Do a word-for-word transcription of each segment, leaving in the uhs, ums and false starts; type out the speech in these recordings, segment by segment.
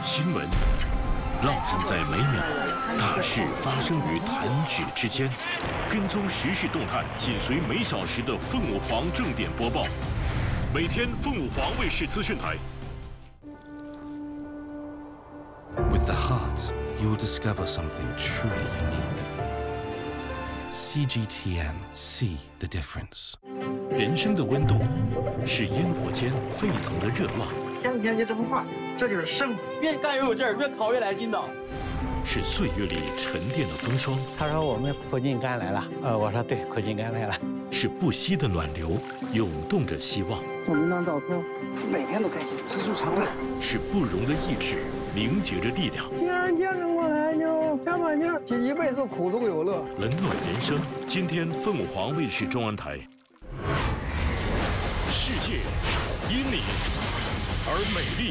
新闻，烙印在每秒，大事发生于弹指之间。跟踪时事动态，紧随每小时的凤舞凰正点播报。每天凤舞凰卫视资讯台。With the heart, you'll discover something truly unique. C G T M, see the difference. 人生的温度是烟火间沸腾的热浪， 天天就这么画，这就是生活。 越干越有劲儿，越烤越来劲道。 是岁月里沉淀的风霜。 他说我们苦尽甘来了，呃，我说对，苦尽甘来了。 是不息的暖流，涌动着希望。 照那张照片，每天都开心，知足常乐。 是不容的意志，凝结着力量。 既然坚持过来，就加把劲儿，一辈子苦中有乐。 冷暖人生，今天凤舞凰卫视中文台。世界因你而美丽。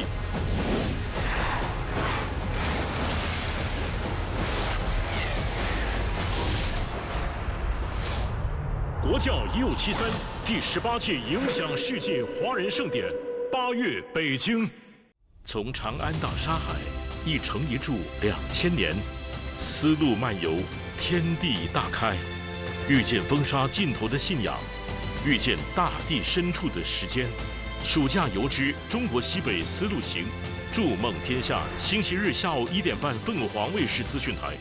国教一五七三第十八届影响世界华人盛典，八月北京。从长安到沙海，一城一柱两千年，丝路漫游，天地大开，遇见风沙尽头的信仰。遇见大地深处的时间，暑假游之中国西北丝路行，筑梦天下。星期日下午一点半，凤舞凰卫视资讯台。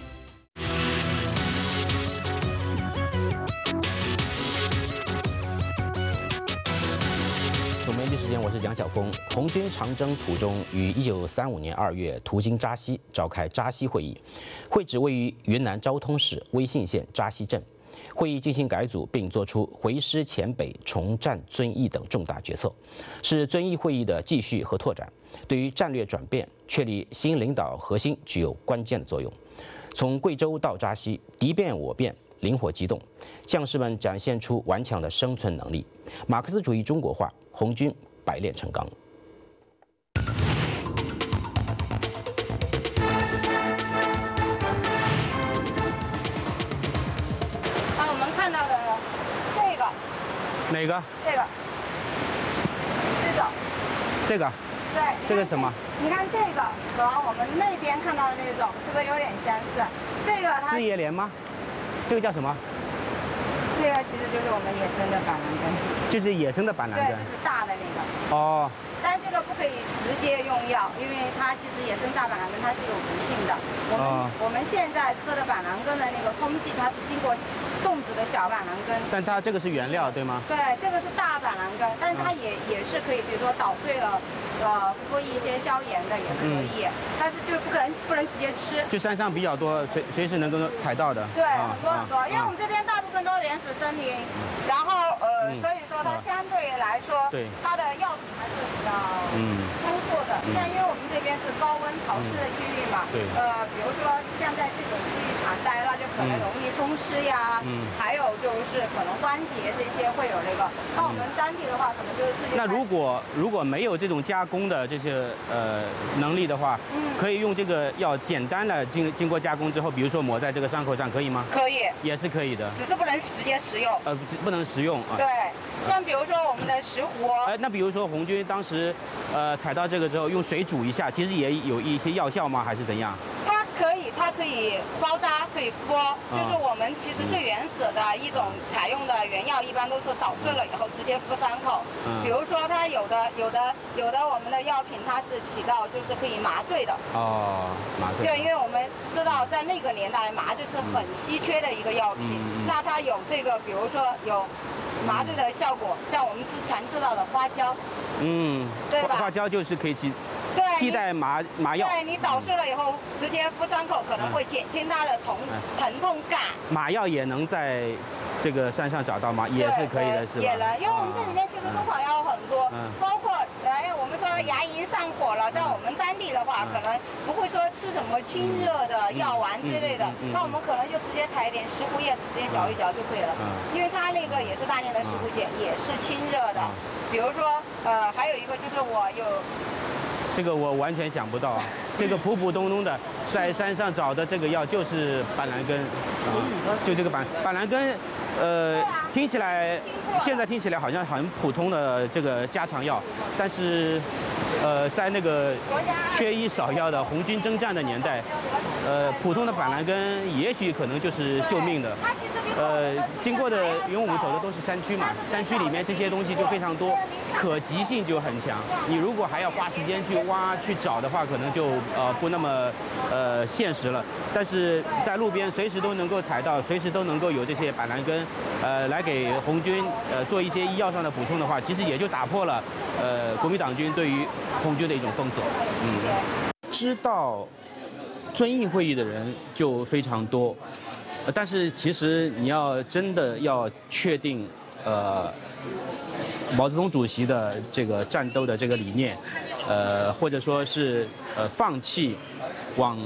总媒体时间，我是蒋晓峰。红军长征途中，于一九三五年二月途经扎西，召开扎西会议，会址位于云南昭通市威信县扎西镇。会议进行改组，并作出回师黔北、重战遵义等重大决策，是遵义会议的继续和拓展，对于战略转变、确立新领导核心具有关键的作用。从贵州到扎西，敌变我变，灵活机动，将士们展现出顽强的生存能力。马克思主义中国化，红军百炼成钢。 哪个？ 这个，这个， 这个， 对， 这个什么？ 你看这个和我们那边看到的那种是不是有点相似？这个它四叶莲吗？这个叫什么？ 这个其实就是我们野生的板蓝根， 就是野生的板蓝根， 对，就是大的那个。 哦。 但这个不可以直接用药，因为它其实野生大板蓝根它是有毒性的。我们、哦、我们现在喝的板蓝根的那个冲剂，它是经过种植的小板蓝根， 但它这个是原料对吗？ 对，这个是大板蓝根，但它也、嗯、也是可以，比如说捣碎了，呃，敷一些消炎的也可以，嗯、但是就不可能不能直接吃。 就山上比较多，随随时能够采到的。 对，很多很多，因为我们这边大部分都是原始森林，然后呃，所以说它相对来说，对它的药品还是比较嗯丰富的。像因为我们这边是高温潮湿的区域嘛，对，呃，比如说像在这种区域常待，那就可能容易风湿呀。嗯，还有就是可能关节这些会有那个，那我们当地的话可能就是自己。 那如果如果没有这种加工的这些呃能力的话，嗯，可以用这个药简单的经经过加工之后，比如说抹在这个伤口上，可以吗？ 可以， 也是可以的， 只是不能直接食用。 呃，不能食用啊。 对，像比如说我们的石斛。 哎，那比如说红军当时呃采到这个之后，用水煮一下，其实也有一些药效吗？还是怎样？ 它可以，它可以包扎，可以敷，就是我们其实最原始的一种采用的原药，一般都是捣碎了以后直接敷伤口。嗯，比如说它有的有的有的我们的药品它是起到就是可以麻醉的。 哦，麻醉。 对，因为我们知道在那个年代麻醉是很稀缺的一个药品，嗯、那它有这个，比如说有麻醉的效果，像我们之常知道的花椒。 嗯，对吧？花椒就是可以起。替代麻麻药， 对你捣碎了以后，直接敷伤口，可能会减轻它的疼疼痛感。 麻药也能在这个山上找到吗？也是可以的，是吧？ 也能，因为我们这里面其实中草药很多，包括哎，我们说牙龈上火了，在我们当地的话，可能不会说吃什么清热的药丸之类的，那我们可能就直接采一点石斛叶子，直接嚼一嚼就可以了。因为它那个也是大量的石斛碱，也是清热的。比如说，呃，还有一个就是我有。 这个我完全想不到，这个普普通通的在山上找的这个药就是板蓝根，啊，就这个板板蓝根，呃，听起来现在听起来好像很普通的这个家常药，但是， 呃，在那个缺医少药的红军征战的年代，呃，普通的板蓝根也许可能就是救命的。呃，经过的，因为我们走的都是山区嘛，山区里面这些东西就非常多，可及性就很强。你如果还要花时间去挖去找的话，可能就呃不那么呃现实了。但是在路边随时都能够采到，随时都能够有这些板蓝根，呃，来给红军呃做一些医药上的补充的话，其实也就打破了呃国民党军对于红军的一种封锁。嗯，知道遵义会议的人就非常多。但是其实你要真的要确定，呃，毛泽东主席的这个战斗的这个理念，呃，或者说是呃放弃往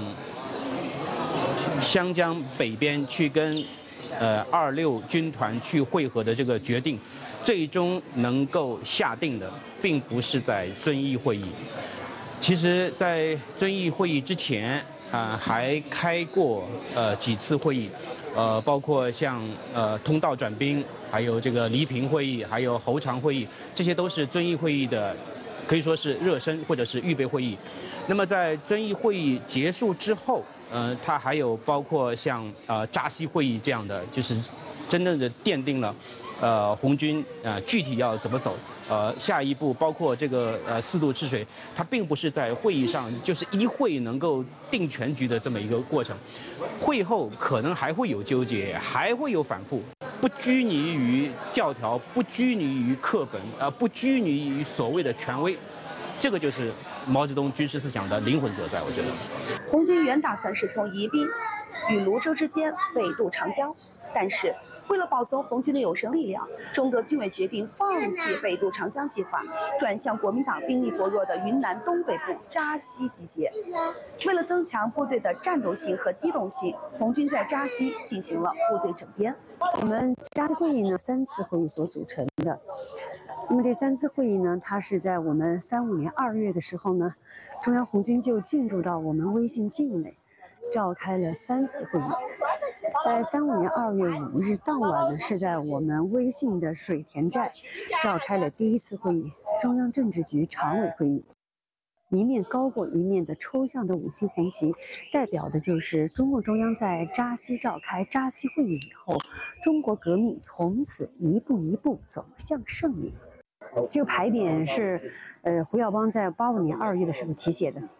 湘江北边去跟呃二六军团去会合的这个决定，最终能够下定的，并不是在遵义会议。其实，在遵义会议之前，啊、呃，还开过呃几次会议。呃，包括像呃通道转兵，还有这个黎平会议，还有侯长会议，这些都是遵义会议的，可以说是热身或者是预备会议。那么在遵义会议结束之后，呃，它还有包括像呃扎西会议这样的，就是真正的奠定了呃红军呃具体要怎么走。呃，下一步包括这个呃四渡赤水，它并不是在会议上就是一会能够定全局的这么一个过程，会后可能还会有纠结，还会有反复，不拘泥于教条，不拘泥于课本，呃，不拘泥于所谓的权威，这个就是毛泽东军事思想的灵魂所在。我觉得， 红军原打算是从宜宾与泸州之间北渡长江，但是为了保存红军的有生力量，中革军委决定放弃北渡长江计划，转向国民党兵力薄弱的云南东北部扎西集结。为了增强部队的战斗性和机动性，红军在扎西进行了部队整编。 我们扎西会议呢，三次会议所组成的。那么这三次会议呢，它是在我们三五年二月的时候呢，中央红军就进驻到我们威信境内，召开了三次会议。在三五年二月五日当晚呢，是在我们威信的水田寨召开了第一次会议，中央政治局常委会议。一面高过一面的抽象的五星红旗，代表的就是中共中央在扎西召开扎西会议以后，中国革命从此一步一步走向胜利。这个牌匾是，呃，胡耀邦在八五年二月的时候题写的。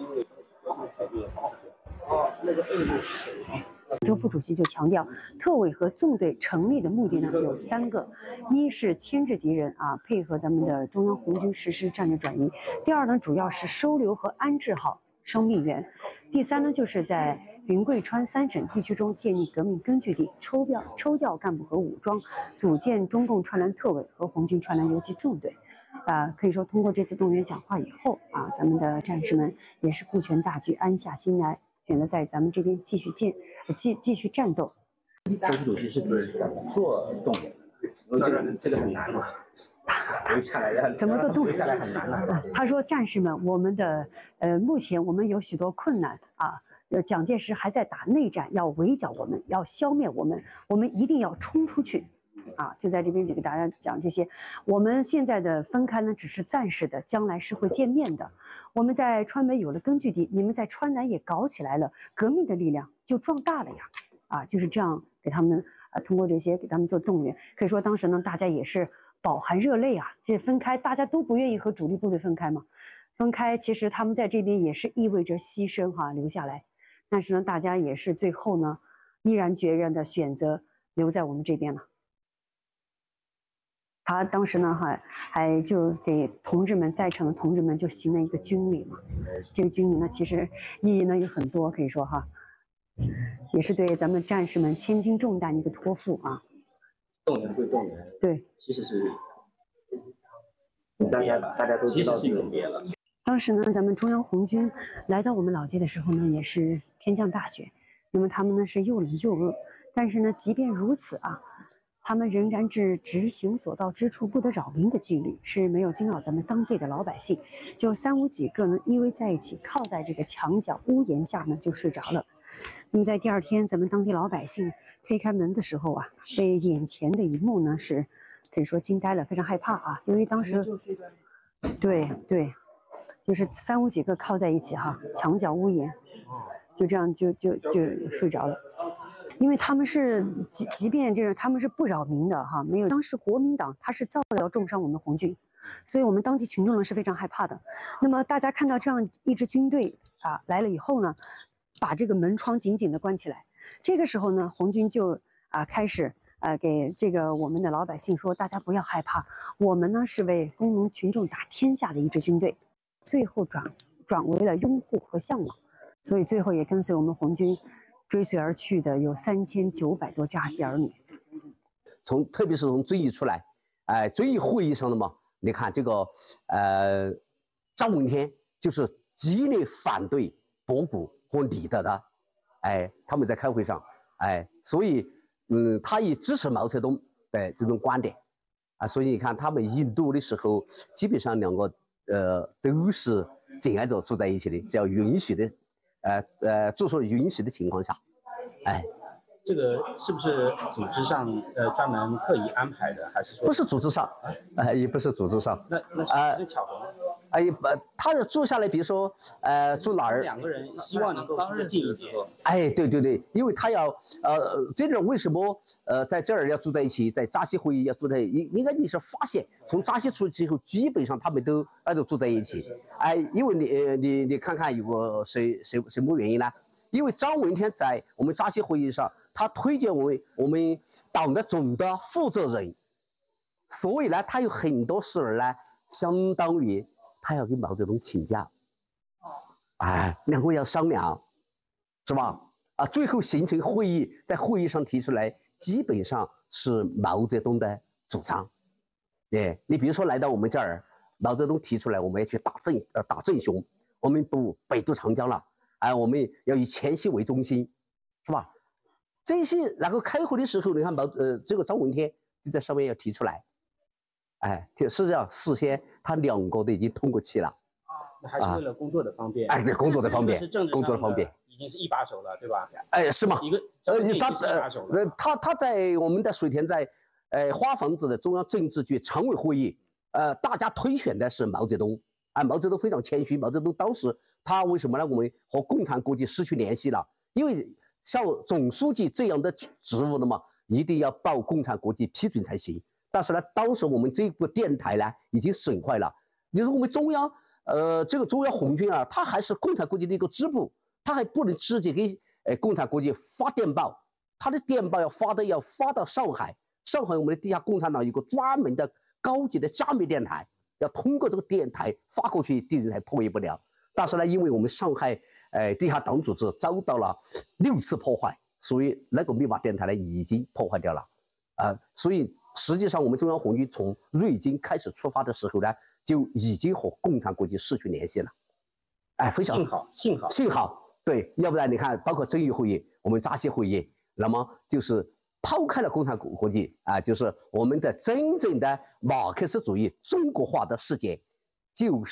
周副主席就强调，特委和纵队成立的目的呢有三个：一是牵制敌人啊，配合咱们的中央红军实施战略转移；第二呢，主要是收留和安置好生命源；第三呢，就是在云贵川三省地区中建立革命根据地，抽调抽调干部和武装，组建中共川南特委和红军川南游击纵队。啊，可以说通过这次动员讲话以后啊，咱们的战士们也是顾全大局，安下心来，选择在咱们这边继续建。继继续战斗。 周副主席是怎么做动员？这个这个很难嘛，留下来的怎么做动员？ 留下来很难了。 他说：“战士们，我们的呃，目前我们有许多困难啊。呃，蒋介石还在打内战，要围剿我们，要消灭我们，我们一定要冲出去。”啊，就在这边就给大家讲这些。我们现在的分开呢，只是暂时的，将来是会见面的。我们在川北有了根据地，你们在川南也搞起来了，革命的力量就壮大了呀！啊，就是这样给他们啊，通过这些给他们做动员。可以说当时呢，大家也是饱含热泪啊。这分开，大家都不愿意和主力部队分开嘛。分开，其实他们在这边也是意味着牺牲哈、啊，留下来。但是呢，大家也是最后呢，毅然决然的选择留在我们这边了。他当时呢，还还就给同志们在场的同志们就行了一个军礼嘛。这个军礼呢，其实意义呢有很多，可以说哈，也是对咱们战士们千斤重担的一个托付啊。 动员归动员， 对， 其实是大家大家都知道是永别了。 当时呢，咱们中央红军来到我们老街的时候呢，也是天降大雪，那么他们呢是又冷又饿，但是呢，即便如此啊。他们仍然是执行所到之处不得扰民的纪律，是没有惊扰咱们当地的老百姓。就三五几个呢，依偎在一起，靠在这个墙角屋檐下呢，就睡着了。那么在第二天，咱们当地老百姓推开门的时候啊，被眼前的一幕呢，是可以说惊呆了，非常害怕啊，因为当时，对对， 就是三五几个靠在一起哈，墙角屋檐，就这样就就就睡着了。因为他们是即即便这个他们是不扰民的哈，没有当时国民党他是造谣重伤我们红军，所以我们当地群众呢是非常害怕的。那么大家看到这样一支军队啊来了以后呢，把这个门窗紧紧的关起来。这个时候呢，红军就啊开始。呃，给这个我们的老百姓说，大家不要害怕，我们呢是为工农群众打天下的一支军队，最后转转为了拥护和向往，所以最后也跟随我们红军追随而去的有三千九百多扎西儿女。 从特别是从遵义出来，哎、呃，遵义会议上的嘛，你看这个呃，张闻天就是极力反对博古和李德的，哎，他们在开会上，哎，所以。嗯，他也支持毛泽东的这种观点啊，所以你看他们印度的时候，基本上两个呃都是紧挨着住在一起的，只要允许的，呃呃，做出允许的情况下，哎， 这个是不是组织上呃专门特意安排的，还是说不是组织上？啊、呃，也不是组织上。 那那是巧合。 哎，不，他住下来，比如说，呃，住哪儿？ 两个人希望能够更近一点。 哎，对对对，因为他要，呃，这种为什么，呃，在这儿要住在一起，在扎西会议要住在，应应该你是发现，从扎西出去以后，基本上他们都那都住在一起。哎，因为你，呃，你你看看有个谁谁什么原因呢？因为张闻天在我们扎西会议上，他推荐我们我们党的总的负责人，所以呢，他有很多事儿呢，相当于。他要跟毛泽东请假，哎，两个要商量，是吧？啊，最后形成会议，在会议上提出来，基本上是毛泽东的主张。哎，你比如说来到我们这儿，毛泽东提出来，我们要去打郑呃打郑雄，我们不北渡长江了，哎，我们要以黔西为中心，是吧？这些，然后开会的时候，你看毛呃这个张闻天就在上面要提出来。哎，实际上事先他两个都已经通过期了， 那还是为了工作的方便。 哎，对，工作的方便，工作的方便， 已经是一把手了，对吧？ 哎，是吗？ 一个呃，他呃，他他在我们的水田在，呃，花房子的中央政治局常委会议，呃，大家推选的是毛泽东，啊，毛泽东非常谦虚，毛泽东当时他为什么呢？我们和共产国际失去联系了，因为像总书记这样的职务的嘛，一定要报共产国际批准才行。但是呢，当时我们这个电台呢已经损坏了。你说我们中央，呃，这个中央红军啊，它还是共产国际的一个支部，它还不能直接给呃共产国际发电报，它的电报要发的要发到上海，上海我们的地下共产党有个专门的高级的加密电台，要通过这个电台发过去，敌人才破译不了。但是呢，因为我们上海呃地下党组织遭到了六次破坏，所以那个密码电台呢已经破坏掉了。啊、呃，所以实际上我们中央红军从瑞金开始出发的时候呢，就已经和共产国际失去联系了。哎，非常幸好，幸好， 幸好，对，要不然你看，包括遵义会议，我们扎西会议，那么就是抛开了共产国际啊、呃，就是我们的真正的马克思主义中国化的世界，就是。